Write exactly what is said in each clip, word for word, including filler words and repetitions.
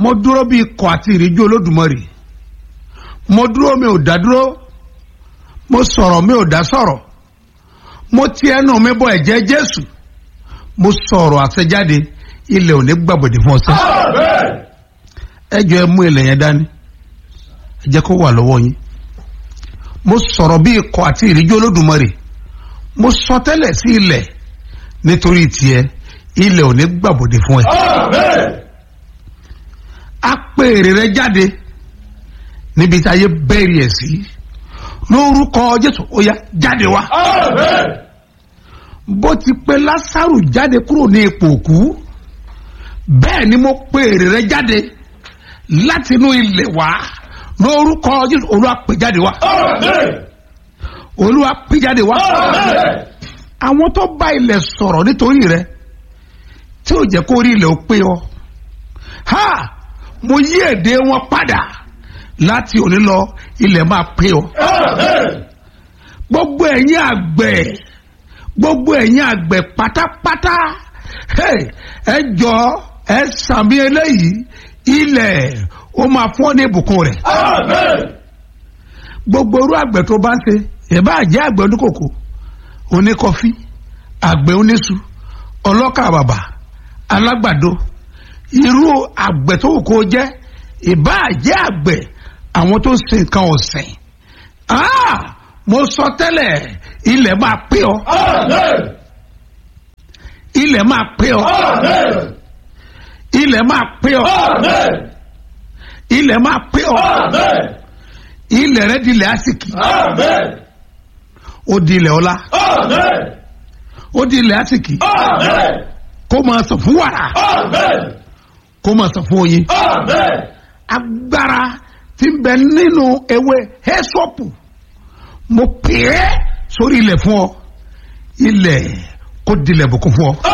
mo dúró bí ikọ̀ àti ìríjú Olódùmarè, mo dúró mi ò dá dúró, mo sọ̀rọ̀ mi ò dá sọ̀rọ̀, mo ti ẹnu mi bọ ẹ̀jẹ̀ Jésù, mo sọ̀rọ̀ àṣẹjáde, ilẹ̀ ò ní gbàbọ̀dé fún ọsẹ. ẹ jọ̀ọ́ ẹ mú ilẹ̀ yẹn dání, ẹ jẹ́ kó wà lọ́wọ́ yín. mo sọ̀rọ̀ bí ikọ̀ àti ìríjú Olódùmarè, mo sọ tẹ́lẹ̀ sí ilẹ̀ nítorí tiẹ̀, ilẹ̀ ò ní gbàbọ̀dé fún ẹ. a pè èrè rẹ jáde níbi tí ayé bẹ́ẹ̀rì ẹ̀ sí, lórúkọ Jésù ó yá jáde wá. bó ti pè Lásárù jáde kúrò ní ipò òkú, bẹ́ẹ̀ ni mo pè èrè rẹ jáde láti inú ilẹ̀ wá, lórúkọ Jésù Olúwa pè jáde wá. Olúwa pè jáde wá. àwọn tó bá ilẹ̀ sọ̀rọ̀ nítorí rẹ tí ò jẹ́ kó rí ilẹ̀ ó pé ọ, ha mo yí èdè wọn padà, láti òní lọ ilẹ̀ máa pé ọ. gbogbo ẹ̀yin àgbẹ̀, gbogbo ẹ̀yin àgbẹ̀ pátápátá, ẹ jọ ẹ sàmì eléyìí, ilẹ̀ ó máa fún ọ ní ìbùkún rẹ̀. gbogbo irú àgbẹ̀ tó bá ń ṣe, ìbá jẹ́ àgbẹ̀ oníkòkó, oníkọfí, àgbẹ̀ oníṣu, ọlọ́kà bàbà, alágbàdo, irú àgbẹ̀ tó kò jẹ́, ìbá jẹ́ àgbẹ̀ àwọn tó ń ṣe nǹkan ọ̀sìn, ah mo sọ tẹ́lẹ̀, ilẹ̀ máa pé ọ. ilẹ̀ máa pé ọ. ilẹ̀ máa pé ọ. ilẹ̀ máa pé ọ. ilẹ̀ rẹ di ilẹ̀ àsìkì. ó di ilẹ̀ ọlá. ó di ilẹ̀ àsìkì. kó máa sọ fún wàrà. kó máa sọ fún oyin. agbára tí ń bẹ nínú ewé hẹ́sọ́pù, mo pè é sórí ilẹ̀ fún ọ, ilẹ̀ kó dilẹ̀ bùkún fún ọ.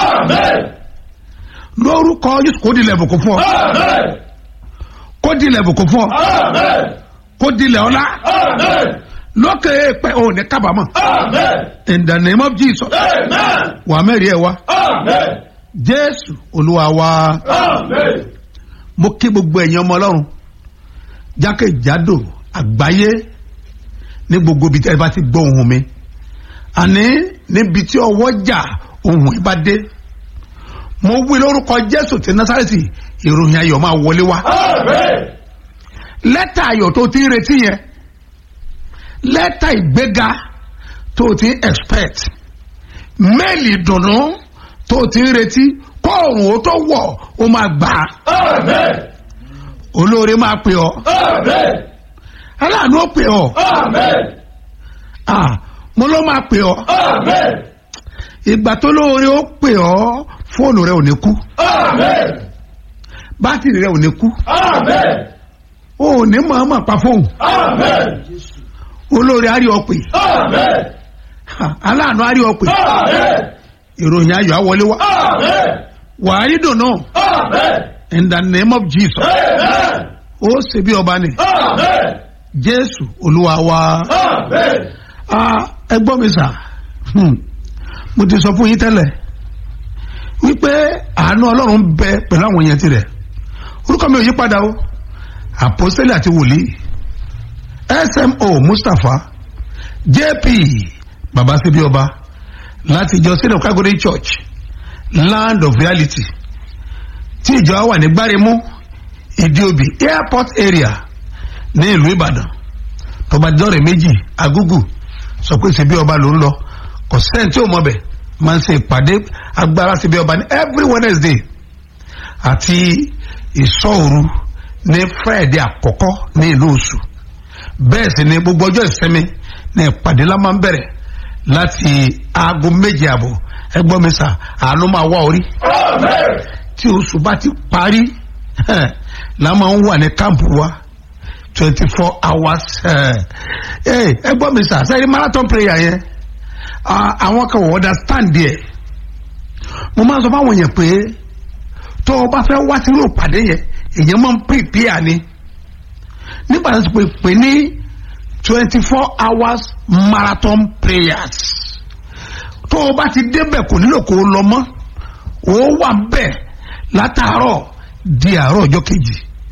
lórúkọ Jésù kó dilẹ̀ bùkún fún ọ. kó dilẹ̀ bùkún fún ọ. kó dilẹ̀ ọlá. lókè pẹ́ ò ní kábàámọ̀. in the name of Jesus. wà á mẹ́rin ẹ̀ wá. Jésù Olúwa wa. mo kí gbogbo ẹ̀yin ọmọ Ọlọ́run jákèjádò àgbáyé, ní gbogbo ibi tí ẹ bá ti gbọ́ ohùn mi, àní níbi tí ọwọ́ jà ohùn ẹ bá dé, mo wí lórúkọ Jésù ti Násárẹ́tì, ìròyìn ayọ̀ máa wọlé wá. lẹ́tà ayọ̀ tó ti ń retí yẹn, lẹ́tà ìgbéga tó ti ń expect, méèlì ìdùnnú tó ti ń retí, kóòrùn ó tó wọ̀ ó máa gbà á. olóore máa pè ọ́. aláàánú ó pè ọ́. ah mo ló máa pè ọ́. ìgbà tó lóore ó pè ọ́, fóònù rẹ ò ní kú. bátìrì rẹ ò ní kú. o ò ní mọ̀ọ́mọ̀ pa fóònù. olóore á rí ọ pè. aláàánú á rí ọ pè. ìròyìn ayọ̀ á wọlé wá. wàá rí dùnnú. in the name of Jesus. ó ṣe bí ọba ni. Jésù Olúwa wa. ẹ gbọ́ mi sà, mo ti sọ fún yín tẹ́lẹ̀ wípé àánú Ọlọ́run ń bẹ pẹ̀lú àwọn èèyàn tirẹ̀. orúkọ mi ò yí padà o, àpọ́sítélì àti wòlíì S M O Mustapha J P baba ṣe bí ọba, láti ìjọ City of Calvary Church Land of Reality, tí ìjọ wà ní Gbáremú Ìdíòbí airport area ní ìlú Ìbàdàn. tó bá dọ́rẹ̀ méjì agúgù sọ pé ṣe bí ọba ló ń lọ, kò sẹ́ni tí ò mọ̀ bẹ̀, máa ń ṣe ìpàdé agbára ṣe bí ọba ní every Wednesday àti ìṣọ́òru ní Friday àkọ́kọ́ ní ìlú oṣù. bẹ́ẹ̀ sì ni gbogbo ọjọ́ ìsinmi ní ìpàdé la máa ń bẹ̀rẹ̀ láti aago méje àbọ̀. ẹ gbọ́ mi sà, àánú máa wá orí. tí oṣù bá ti parí la máa ń wà ní káàmpù wa twenty four hours. ẹ gbọ́ mi sà, sẹ́yìn marathon prayer yẹn àwọn kan wọ́n understand there. mo máa ń sọ fáwọn èèyàn pé tó o bá fẹ́ wá sínú ìpàdé yẹn, èèyàn máa ń prepare ni. nígbà tó ti pè pé ní twenty four hours marathon prayers, tó o bá ti débẹ̀ kò nílò kó o lọ mọ́, o wà bẹ́ẹ̀ látàárọ̀ di àárọ̀ ọjọ́ kejì.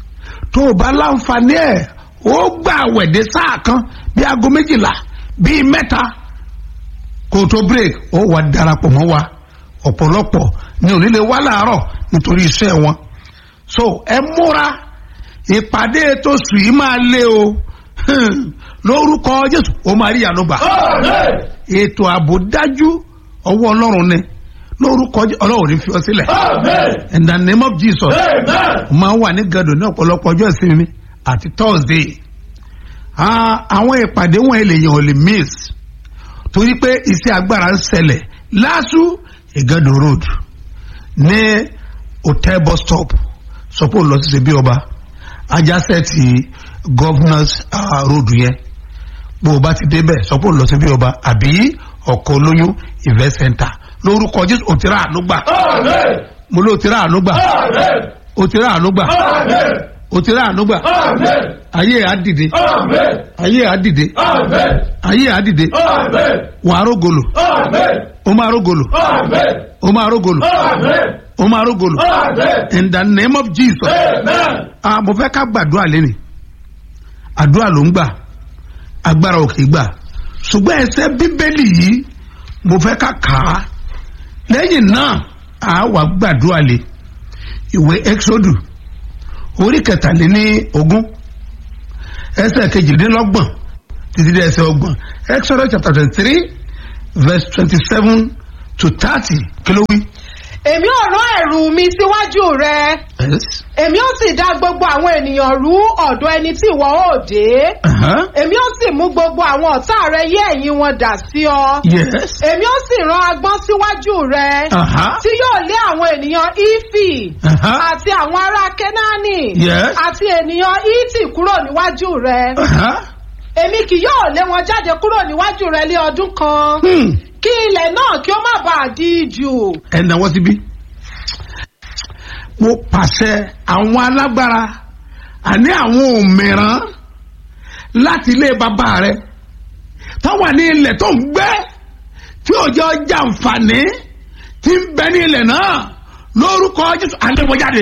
tó o bá láǹfààní ẹ̀ ó gbà wẹ̀dẹ̀ sáà kan bí aago méjìlá bíi mẹ́ta kó tó break ó wà darapọ̀ mọ́ wa ọ̀pọ̀lọpọ̀ ní onílé wá láàárọ̀ nítorí iṣẹ́ wọn. so ẹ múra ìpàdé tó sùn yìí máa lé o lórúkọ Jésù ó máa rí ìyanu gbà. ètò ààbò dájú ọwọ́ Ọlọ́run ni lórúkọ Ọlọ́run ní fi ọ sílẹ̀. in the name of Jesus. máa wà ní gàdò ní ọ̀pọ̀lọpọ̀ ọjọ́ ìsinmi àti Thursday. àwọn ìpàdé wọn èlèyàn ò lè miss torí pé iṣẹ́ agbára ń ṣẹlẹ̀ lásù ìgàdò road ní hotel bus stop sọpọ̀ lọ sí ṣebí ọba ajásẹ̀ ti governors uh, road yẹn bó o bá ti débẹ̀ sọpọ̀ lọ sí ṣebí ọba àbí ọkọ̀ olóyún event center lórúkọ Jésù òtíra ànúgbà mo ló òtíra ànúgbà òtíra ànúgbà òtíra ànúgbà ayé àdìde ayé àdìde ayé àdìde wàá rógolo o máa rógolo o máa rógolo o máa rógolo in the name of Jesus. ah mo fẹ́ ká gbàdúrà lẹ́nìí àdúrà ló ń gbà agbára òkè gbà ṣùgbọ́n ẹsẹ̀ bíbélì yìí mo fẹ́ ká kà á lẹ́yìn náà a wà gbàdúrà lé ìwé Exodus orí kẹtàléní ogún ẹsẹ̀ kejìdínlọ́gbọ̀n títí dé ẹsẹ̀ ọgbọ̀n Exodus chapter twenty three verse twenty seven to thirty kí ló wí. èmi ò rán ẹ̀rù mi síwájú rẹ. èmi ó sì dá gbogbo àwọn ènìyàn rú ọ̀dọ̀ ẹni tí ìwọ ó dé. èmi ó sì mú gbogbo àwọn ọ̀tá rẹ yí ẹ̀yìn wọn dà sí ọ. èmi ó sì rán agbọ́n síwájú rẹ. tí yóò lé àwọn ènìyàn Ífì àti àwọn ará Kénáánì àti ènìyàn Hítì kúrò níwájú rẹ. èmi kì yóò lé wọn jáde kúrò níwájú rẹ lé ọdún kan. kí ilẹ̀ náà kí ó má bàa di jù. ẹ náwó síbí mo pàṣẹ àwọn alágbára àní àwọn òmìrán láti ilé bàbá rẹ tó wà ní ilẹ̀ tó ń gbé tí òjò jàǹfààní tí ń bẹ ní ilẹ̀ náà lórúkọ Jésù àlewọjáde.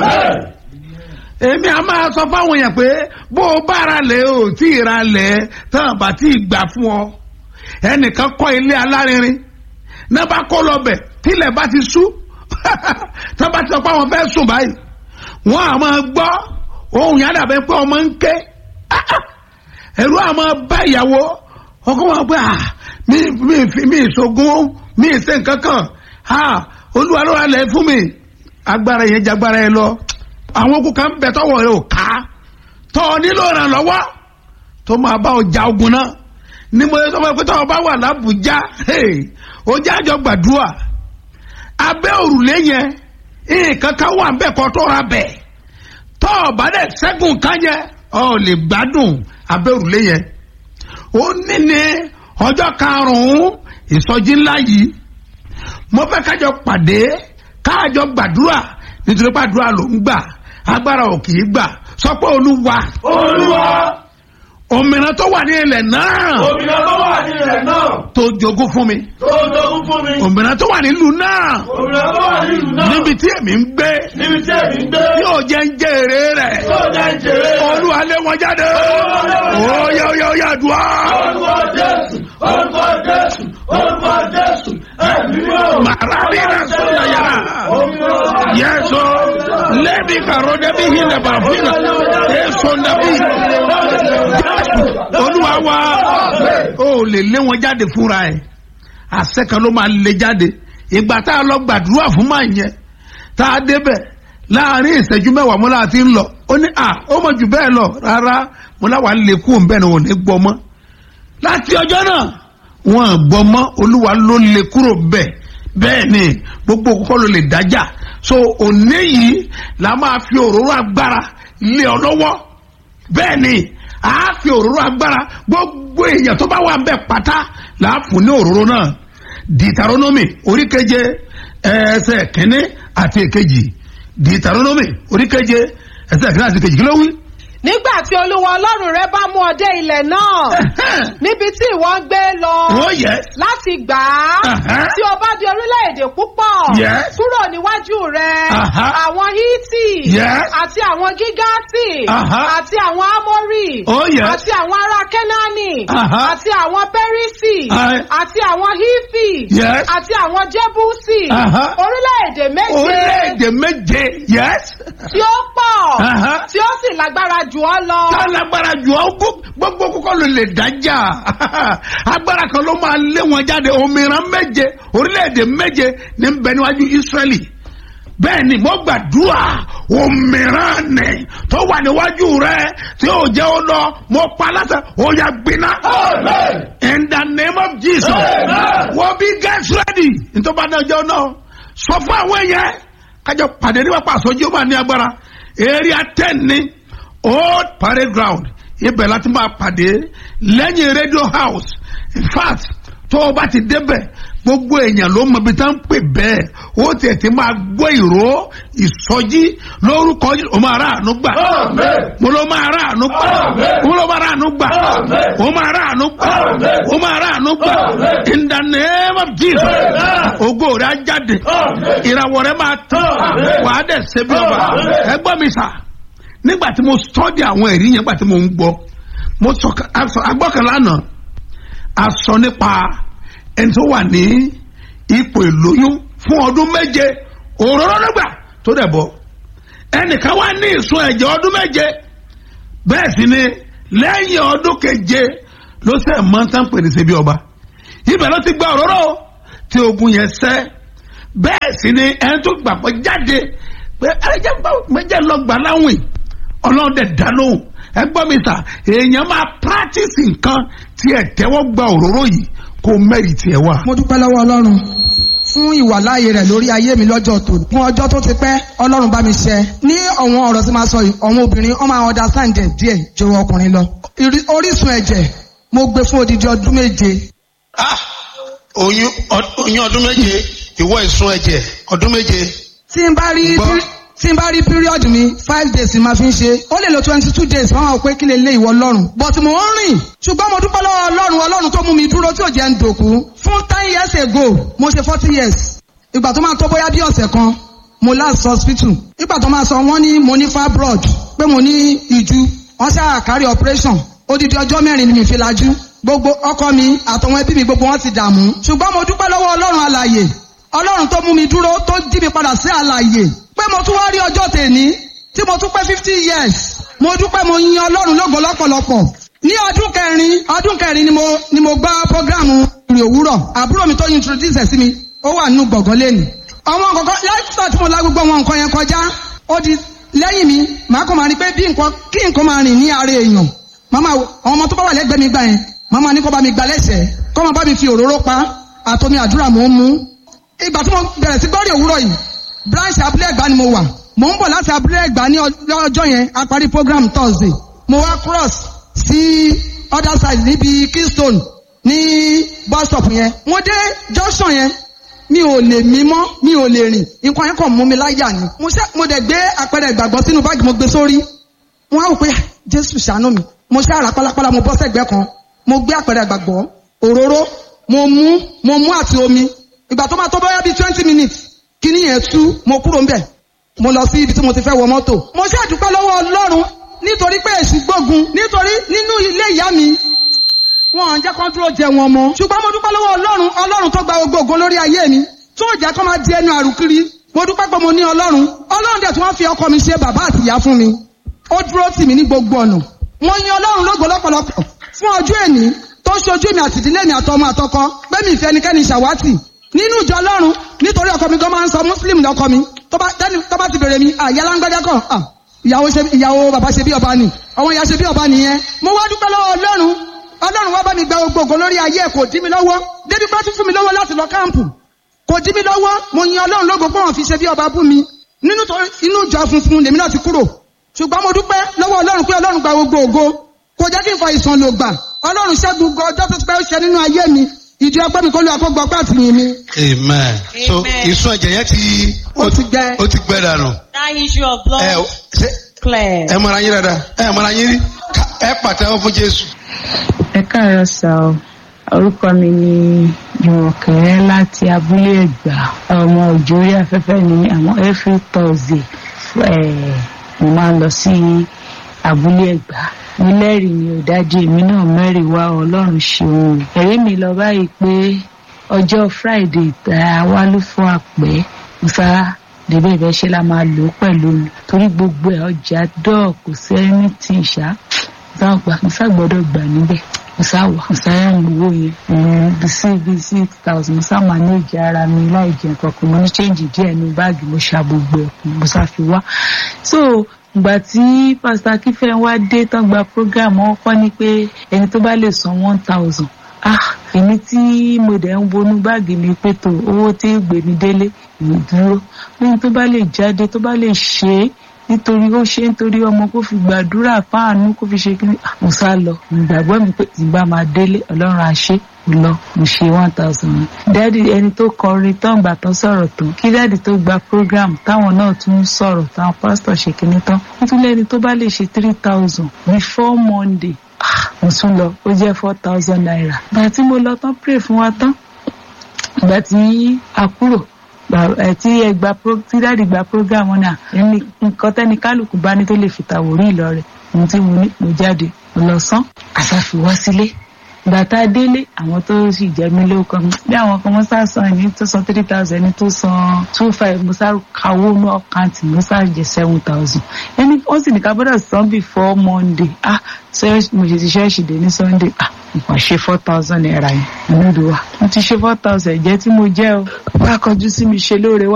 èmi a máa sọ fáwọn èèyàn pé bó o bá ra lẹ̀ o tí ì ra lẹ̀ tán àbá tí ì gbà fún ọ ẹnìkan kọ́ ilé alárinrin náà bá kó lọ bẹ̀ tílẹ̀ bá ti sú tá bá ti sọ pé àwọn fẹ́ sùn báyìí wọ́n á máa gbọ́ ohun yẹn dàbẹ́ pé ọmọ ń ké ẹ̀rù á máa bá ìyàwó ọkọ wọn pé mi mi mi ìṣògùn mi ìṣe nǹkan kan Olúwa ló wà lẹ̀ fún mi agbára yẹn jagbára yẹn lọ àwọn okùn kan bẹ tọwọ́ rẹ ò ká tọ́ ọ nílò ìrànlọ́wọ́ tó máa bá ọjà ogun náà ní mo sọ pé tọ́wọ́ bá wà lábùjá ó jájọ gbàdúrà abẹ́ òrùlé yẹn nǹkan kan wà bẹ́ẹ̀ kọ́ tó ra bẹ̀ tọ́ọ̀ bá dẹ̀ ṣẹ́gun kan yẹn ọ lè gbádùn abẹ́ òrùlé yẹn ó ní ní ọjọ́ karùn-ún ìsọjí ńlá yìí mo fẹ́ kájọ pàdé kájọ gbàdúrà nítorí pàdúrà ló ń gbà agbára ò kì í gbà sọ pé Olúwa Olúwa òmìnira tó wà ní ilẹ̀ náà. òmìnira tó wà ní ilẹ̀ náà. tó jogún fún mi. tó jogún fún mi. òmìnira tó wà nílùú náà. òmìnira tó wà nílùú náà. níbi tí èmi ń gbé. níbi tí èmi ń gbé. yóò jẹ́ ń jẹ́ èrè rẹ̀. yóò jẹ́ ń jẹ́ èrè rẹ̀. Olúwa lé wọn jáde. ó yá ó yá ó yá dùá. orúkọ Jésù orúkọ Jésù orúkọ Jésù ẹ̀mí yóò. màrá bí iná sọ̀rọ̀ yàrá. yẹ́sọ lẹ́bi kàró dẹ́bi hinẹ̀ bàfínà èso nàbí. Olúwa wa ó lè lé wọn jáde fúnra ẹ̀ àṣẹ kan ló máa lé jáde ìgbà tá a lọ gbàdúrà fún màá yẹn tá a débẹ̀ láàrin ìṣẹ́jú mẹ́wàá mo láti ń lọ ó ní à ó mọ̀ jù bẹ́ẹ̀ lọ rárá mo láwa lè kú òun bẹ́ẹ̀ ni wọn ò ní gbọ́ mọ́ láti ọjọ́ náà wọn à gbọ́ mọ́ Olúwa ló lè kúrò bẹ́ẹ̀ bẹ́ẹ̀ ni gbogbo kókó ló lè dájà so òní yìí la máa fi òróró agbára lé ọ lọ́wọ́ bẹ́ẹ̀ ni a fi òróró agbára gbogbo èèyàn tó bá wà ń bẹ pátá là á fún ní òróró náà Deuteronomy orí keje ẹsẹ̀ kínní àti èkejì Deuteronomy orí keje ẹsẹ̀ kínní àti èkejì kí ló wí. nígbà tí olúwa ọlọ́run rẹ bá mú ọ dé ilẹ̀ náà níbi tí ìwọ ń gbé lọ Oh yes. láti gbà á Uh-huh. tí o bá di orílẹ̀-èdè púpọ̀ Yes. kúrò níwájú rẹ Uh-huh. àwọn hítì Yes. àti àwọn gígáàtì Uh-huh. àti àwọn ámórì Oh yes. àti àwọn ará kẹ́nánì Uh-huh. àti àwọn pẹ́rísì Uh-huh. àti àwọn hífì Yes. àti àwọn jébúsì Uh-huh. orílẹ̀-èdè méje Orílẹ̀-èdè méje. Yes. tí ó pọ̀ Uh-huh. tí ó sì lágbára jù ọ́ lọ. Tá lágbára jù ọ́ gbogbo kókó ló lè dájà. Agbára kan ló máa lé wọn jáde. Òmìrán méje, orílẹ̀-èdè méje ní ń bẹ níwájú Ísírẹ́lì. Bẹ́ẹ̀ ni mo gbàdúrà òmìrán ni tó wà níwájú rẹ tí ó jẹ́ ó lọ mo pa láṣẹ ó yá gbiná. Amen. In the name of Jesus. Amen. Wọ́n bí get ready. Nítorí bá náà jẹ́ náà sọ fún àwọn yẹn kájọ pàdé níwájú àsọjí ó máa ní agbára. Area ten ní old parade ground ibẹ̀ láti máa pàdé lẹ́yìn radio house. In fact tó o bá ti débẹ̀ gbogbo èèyàn ló mọ ibi tá ń pè bẹ́ẹ̀ ó tiẹ̀ ti máa gbọ́ ìró ìsọjí lórúkọ o máa rà àánú gbà. Amen. mo ló máa rà àánú gbà. Amen. mo ló máa rà àánú gbà. Amen. o máa rà àánú gbà. Amen. o máa rà àánú gbà. Amen. In the name of Jesus. Amen. ògo rẹ̀ á jáde. Amen. ìràwọ̀ rẹ̀ máa tán. Amen. wàá dẹ̀ ṣe bí ọba. Amen. ẹ gbọ́ mi sà nígbà tí mo study àwọn ẹ̀rí yẹn nígbà tí mo ń gbọ́ mo sọ agbọ́kànlá náà a sọ nípa ẹni tó wà ní ipò ìlóyún fún ọdún méje òróró nígbà tó dẹ̀ bọ̀ ẹnìkan wá ní ìsun ẹ̀jẹ̀ ọdún méje bẹ́ẹ̀ sì ni lẹ́yìn ọdún keje ló sẹ́ mọ́tàn pè ní ṣebí ọba ibẹ̀ ló ti gba òróró tí ogun yẹn sẹ́ bẹ́ẹ̀ sì ni ẹni tó gbàgbọ́ jáde pé ẹjẹ méjì lọ gbà láwìn ọlọ́run dẹ̀ dá lóhùn ẹ gbọ́ mi sà èèyàn máa practice nǹkan tí ẹ tẹ́wọ́ gba òróró yìí kó mẹ́rì tiẹ̀ wá. mo dúpẹ́ lọ́wọ́ ọlọ́run fún ìwàláàyè rẹ̀ lórí ayé mi lọ́jọ́ tó fún ọjọ́ tó ti pẹ́ ọlọ́run bá mi ṣe ní ọ̀wọ́n ọ̀rọ̀ tí máa sọ yìí ọ̀wọ́n obìnrin wọ́n máa understand ẹ̀ díẹ̀ ju ọkùnrin lọ Ìrí- orísun ẹ̀jẹ̀ mo gbé fún odidi ọdún méje. ah oyún oyún ọdún méje ìwọ ìsun ẹ̀jẹ̀ ọdún méje. tí n bá rí Gbọ́. tí n bá rí period mi five days ni màá fi ń ṣe ó lè lo twenty two days wọ́n máa wò pé kí lè lé ìwọ ọlọ́run but mo ń rìn ṣùgbọ́n mo dúpẹ́ lọ́wọ́ ọlọ́run ọlọ́run tó mú mi dúró tí ò jẹ́ ń dòkú fún ten years ago mo ṣe forty years ìgbà tó máa tó bóyá bí ọ̀sẹ̀ kan mo last hospital ìgbà tó máa sọ wọ́n ní mo ní fibroid pé mo ní ìju wọ́n ṣáà kárí operation odidi ọjọ́ mẹ́rin ni mi fi lajú gbogbo ọkọ mi àtọwọn ẹbí mi gbogbo wọn ti dààmú ṣùgbọ́n mo dúpẹ́ lọ́wọ́ ọlọ́run alààyè ọlọ́run tó mú mi dúró tó jí mi padà sí alààyè pé mo tún wá rí ọjọ́ tèní tí mo tún pé fifty years mo dúpẹ́ mo yin ọlọ́run lógo lọ́pọ̀lọpọ̀ ní ọdún kẹrin ọdún kẹrin ni mo ni mo gbá programu ìrìn òwúrọ̀ àbúrò mi tó introduce ẹ̀ sí mi ó wà nínú gbọ̀ngàn lẹ́nu àwọn kọ̀ọ̀kan láìpẹ́ tí mo lá gbogbo àwọn nǹkan yẹn kọjá ó di lẹ́yìn mi màá kàn máa rí pé bí nǹkan kí nǹkan máa rìn ní ara èèyàn màmá àwọn ọmọ tó bá wà lẹ́gbẹ̀ẹ́ mi gbà yẹn màmá ní kó bá mi gbà lẹ́sẹ̀ kó máa bá mi fi òróró pa àtomi àdúrà mò ń mú ìgbà tí mo bẹ̀rẹ̀ sí gbọ́rì òwúrọ̀ yìí branch abúlé ẹ̀gbá ni mo wà mò ń bọ̀ láti abúlé ẹ̀gbá ní ọjọ́ yẹn a parí program Thursday mo wá cross sí other side níbi Keystone ní bus stop yẹn mo dé junction yẹn mi ò lè mí mọ́ mi ò lè rìn nǹkan yẹn kàn mú mi láyà ni mo ṣe mo dẹ̀ gbé àpẹẹrẹ ìgbàgbọ́ sínú báàgì mo gbé sórí wọn á wò pé Jésù ṣàánú mi mo ṣe àrà pálápálá mo bọ́ sẹ́gbẹ́ kan mo gbé àpẹẹrẹ ìgbàgbọ́ òróró mo mú mo mú àti omi ìgbà tó máa tó bóyá bíi twenty minutes kíní yẹn tú mo kúrò ńbẹ̀ mo lọ sí ibi tí mo ti fẹ́ wọ mọ́tò mo ṣe àdúpẹ́ lọ́wọ́ Ọlọ́run nítorí pé èṣù gbógun nítorí nínú ilé ìyá mi wọn ò jẹ́ kán dúró jẹ wọn mọ́ ṣùgbọ́n mo dúpẹ́ lọ́wọ́ Ọlọ́run Ọlọ́run tó gba gbogbo ògo lórí ayé mi tó jẹ́ kó máa di ẹnu àrùkiri mo dúpẹ́ pé mo ní Ọlọ́run Ọlọ́run dẹ̀ tí wọ́n fi ọkọ mi ṣe bàbá àti ìyá fún mi ó dúró tì mí ní gbogbo ọ̀nà mo yin Ọlọ́run lógo lọ́pọ̀lọpọ̀ fún ọjọ́ èní tó ṣojú mi àti ìdílé mi àtọmọ àtọkọ pé mi ìfẹ́ ẹnikẹ́ni ṣàwátì nínú ìjọ Ọlọ́run nítorí ọkọ mi gan máa ń sọ muslim lọkọ mi tó bá tó bá ti bèrè mi àyàlágbádá kan ìyàwó ṣe ìyàwó bàbá ṣe bí ọba ni àwọn ìyá ṣe bí ọba nìyẹn mo wá dúpẹ́ lọ́wọ́ Ọlọ́run Ọlọ́run wá bá mi gba gbogbo ògo lórí ayé kò dí mi lọ́wọ́ débi pé tún fún mi lọ́wọ́ láti lọ káàmpù kò dí mi lọ́wọ́ mo yin Ọlọ́run lógo pé wọ́n fi ṣe bí ọba bú mi nínú inú ìjọ funfun lèmi náà ti kúrò ṣùgbọ́n mo dúpẹ́ lọ́wọ́ Ọlọ́run pé Ọlọ́run gba gbogbo ògo kò jẹ́ kí n fa ìsàn lò gbà Ọlọ́run ṣẹ́gun ọjọ́ tó ti pẹ́ ó ṣe nínú ayé mi ìdí ọpẹ́ mi kó lè àkógbọ pẹ́ àtìyìn mi. Amen. So ìsun ẹ̀jẹ̀ yẹn ti ó ti gbẹ ó ti gbẹ dànù. That issue of blood. ẹ ṣe clear. ẹ mọ̀ra yín dáadáa ẹ mọ̀ra yín rí ẹ pàtẹ́wọ́ fún Jésù. Ẹ káàárọ̀ sà o, orúkọ mi ni Jùmọ̀kẹ́ láti abúlé Ẹ̀gbá, ọmọ òjòrí afẹ́fẹ́ ni àwọn every Thursday mo máa ń lọ sí abúlé Ẹ̀gbá. Mi lẹ́rìí ni ò dájú èmi náà mẹ́rìí wá Ọlọ́run ṣeun. Ẹ̀rí mi lọ báyìí pé ọjọ́ Friday tá a wá ló fún àpẹ́ musa débẹ̀ ibẹ̀ ṣe la máa lò pẹ̀lú mi torí gbogbo ẹ̀ ọjà dọ́ọ̀ kò sí ẹni tí ì ṣá musa gbọ́dọ̀ gbà níbẹ̀ musa wà musa yẹn ń wo yẹn bísí bíi six thousand musa manage ara mi láì jẹ kankan mo ní change díẹ̀ ní báàgì mo ṣa gbogbo ẹ̀kún musa fi wá. So ìgbà tí pásítọ̀ Akínfẹ́ wá dé tán gba program wọn kọ́ ni pé ẹni tó bá lè san one thousand ah èmi tí mo dẹ̀ ń wọnú báàgì mi pé tó owó tí gbé mi délé mi dúró lóyún tó bá lè jáde tó bá lè ṣe é nítorí ó ṣe nítorí ọmọ kó fi gbàdúrà fáànù kó fi ṣe kí mo sá lọ ìgbàgbọ́ mi pé tí bá máa délé Ọlọ́run àṣẹ lọ mo ṣe one thousand. dáàdi ẹni tó kọrin tán gbà tán sọ̀rọ̀ tán kí dáàdi tó gba program táwọn náà tún sọ̀rọ̀ táwọn pásítọ̀ ṣe kíní tán nítorí ẹni tó bá lè ṣe three thousand before Monday mo tún lọ ó jẹ́ four thousand naira. ìgbà tí mo lọ tán pray fún wa tán ìgbà tí a kúrò tí ẹ gba tí dáàdi gba program náà ẹni nǹkan tẹ́ni kálukú bá ní tó lè fi tàwórí Ìlọrin ohun tí mo ní mo jáde mo lọ sán àṣàfiwá sílé. ìgbà tá a délé àwọn tó sì jẹ mí lówó kan bí àwọn kan mo sá san ẹni tó san three thousand ẹni tó san two five mo sá kàwó ní ọkàntì mo sá jẹ seven thousand ẹni wọ́n sì ní ká gbọ́dọ̀ san before Monday ah mo ṣe ti ṣọ́ọ̀ṣì dé ní Sunday ah nǹkan ṣe four thousand naira yẹn mo ní ìdúwà mo ti ṣe four thousand jẹ́ tí mo jẹ́ o wá kọjú sí mi ṣe lóore wá.